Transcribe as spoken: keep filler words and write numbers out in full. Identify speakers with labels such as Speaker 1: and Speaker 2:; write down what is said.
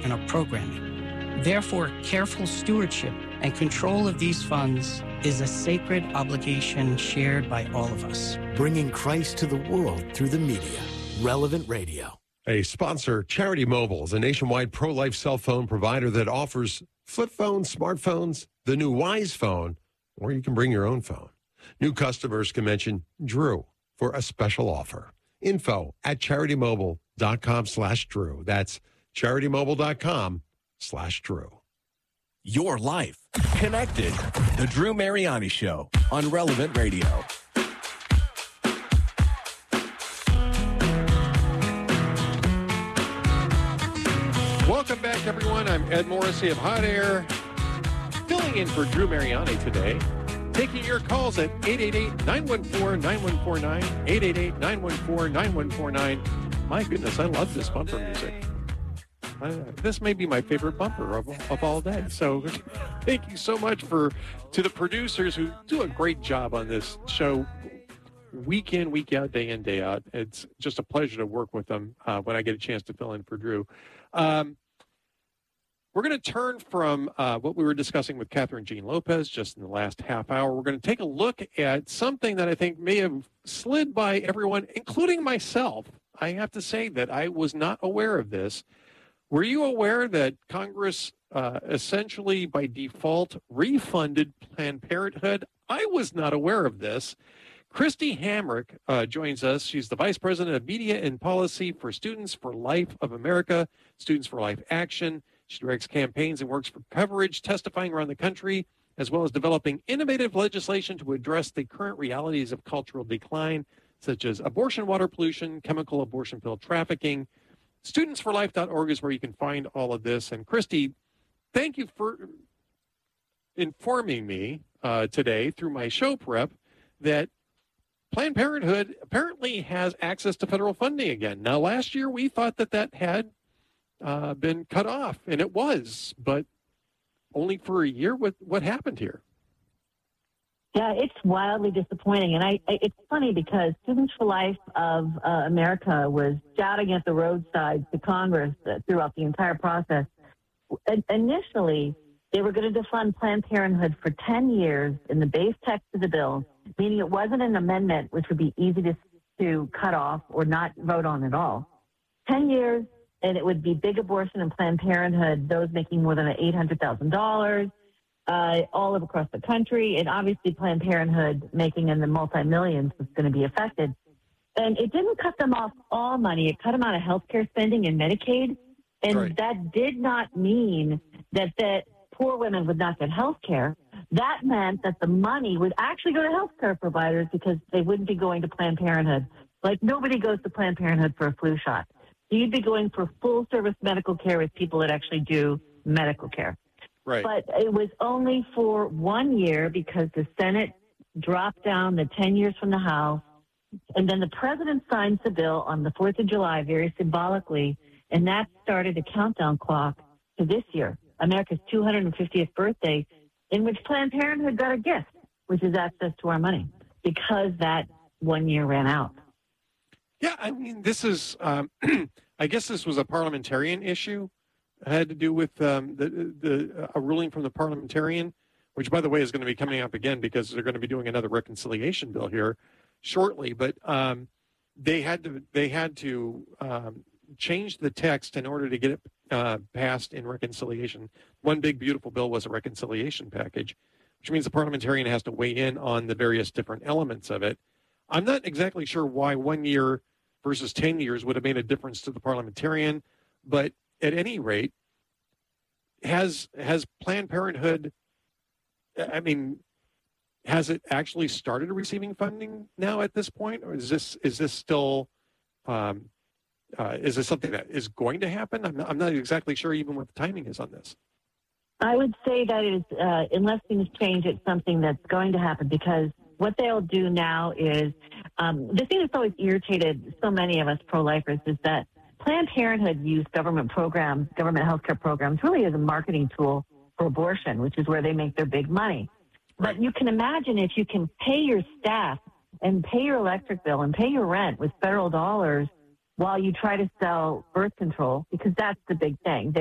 Speaker 1: in our programming. Therefore, careful stewardship and control of these funds is a sacred obligation shared by all of us.
Speaker 2: Bringing Christ to the world through the media. Relevant Radio.
Speaker 3: A sponsor, Charity Mobile, is a nationwide pro-life cell phone provider that offers flip phones, smartphones, the new Wise phone, or you can bring your own phone. New customers can mention Drew for a special offer. Info at charitymobile.com slash Drew. That's charitymobile.com slash Drew.
Speaker 4: Your life connected. The Drew Mariani Show on Relevant Radio.
Speaker 3: Welcome back, everyone. I'm Ed Morrissey of Hot Air, filling in for Drew Mariani today. Taking your calls at eight eight eight, nine one four, nine one four nine, eight eight eight, nine one four, nine one four nine. My goodness, I love this bumper music. Uh, this may be my favorite bumper of, of all day. So thank you so much for to the producers who do a great job on this show week in, week out, day in, day out. It's just a pleasure to work with them uh, when I get a chance to fill in for Drew. Um, we're going to turn from uh, what we were discussing with Catherine Jean Lopez just in the last half hour. We're going to take a look at something that I think may have slid by everyone, including myself. I have to say that I was not aware of this. Were you aware that Congress uh, essentially by default refunded Planned Parenthood? I was not aware of this. Christy Hamrick uh, joins us. She's the Vice President of Media and Policy for Students for Life of America, Students for Life Action. She directs campaigns and works for coverage, testifying around the country, as well as developing innovative legislation to address the current realities of cultural decline, such as abortion water pollution, chemical abortion pill trafficking. students for life dot org is where you can find all of this. And Christy, thank you for informing me uh, today through my show prep that Planned Parenthood apparently has access to federal funding again. Now, last year we thought that that had uh, been cut off, and it was, but only for a year. What what happened here?
Speaker 5: Yeah, it's wildly disappointing. And I, I it's funny because Students for Life of uh, America was shouting at the roadside to Congress uh, throughout the entire process. I- initially, they were going to defund Planned Parenthood for ten years in the base text of the bill, meaning it wasn't an amendment which would be easy to, to cut off or not vote on at all. ten years, and it would be big abortion and Planned Parenthood, those making more than eight hundred thousand dollars. Uh, all over across the country, and obviously Planned Parenthood making in the multi-millions was going to be affected. And it didn't cut them off all money. It cut them out of healthcare spending and Medicaid. And
Speaker 3: Right.
Speaker 5: that did not mean that, that poor women would not get health care. That meant that the money would actually go to healthcare providers because they wouldn't be going to Planned Parenthood. Like nobody goes to Planned Parenthood for a flu shot. So you'd be going for full service medical care with people that actually do medical care.
Speaker 3: Right.
Speaker 5: But it was only for one year because the Senate dropped down the ten years from the House. And then the president signs the bill on the fourth of July, very symbolically. And that started a countdown clock to this year, America's two hundred fiftieth birthday, in which Planned Parenthood got a gift, which is access to our money, because that one year ran out.
Speaker 3: Yeah, I mean, this is, um, I guess this was a parliamentarian issue. It had to do with um, the, the a ruling from the parliamentarian, which, by the way, is going to be coming up again because they're going to be doing another reconciliation bill here shortly. But um, they had to they had to um, change the text in order to get it uh, passed in reconciliation. One big beautiful bill was a reconciliation package, which means the parliamentarian has to weigh in on the various different elements of it. I'm not exactly sure why one year versus ten years would have made a difference to the parliamentarian, but at any rate, has has Planned Parenthood, I mean, has it actually started receiving funding now at this point, or is this is this still um, uh, is this something that is going to happen? I'm not, I'm not exactly sure even what the timing is on this.
Speaker 5: I would say that is, uh, unless things change, it's something that's going to happen because what they'll do now is um, the thing that's always irritated so many of us pro-lifers is that Planned Parenthood used government programs, government healthcare programs, really as a marketing tool for abortion, which is where they make their big money.
Speaker 3: Right.
Speaker 5: But you can imagine if you can pay your staff and pay your electric bill and pay your rent with federal dollars while you try to sell birth control, because that's the big thing.